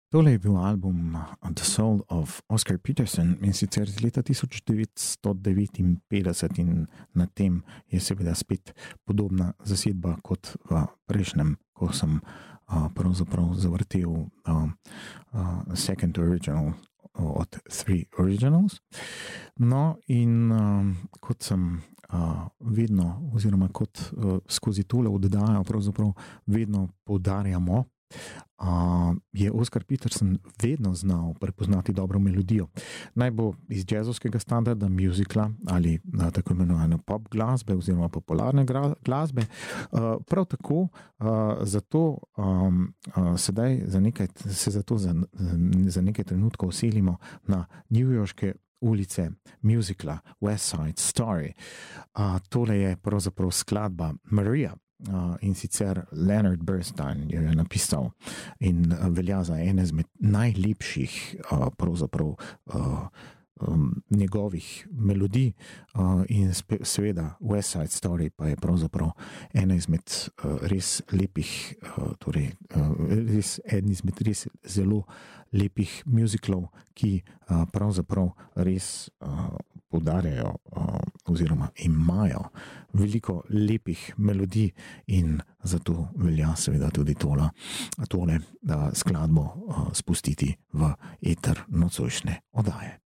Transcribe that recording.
Tole je bil album The Soul of Oscar Peterson in sicer iz leta 1959 in na tem je seveda spet podobna zasedba kot v prejšnjem, ko sem pravzaprav zavrtel second original od Three Originals. No in kot sem vedno oziroma kot skozi tole oddajo pravzaprav vedno poudarjamo, je Oscar Peterson vedno znal prepoznati dobro melodijo. Naj bo iz jazzovskega standarda, musicala ali tako imenovane pop glasbe oziroma popularne glasbe. Prav tako zato sedaj za nekaj trenutkov selimo na newyorške ulice musicala West Side Story. Tole je pravzaprav skladba Maria. In sicer Leonard Bernstein je napisal in velja za ene izmed najlepših pravzaprav njegovih melodij in seveda West Side Story pa je pravzaprav ena izmed res lepih, torej eden izmed res zelo lepih musicalov, ki pravzaprav res poudarjajo oziroma imajo veliko lepih melodij in zato velja seveda tudi tole skladbo spustiti v eter nocojšnje oddaje.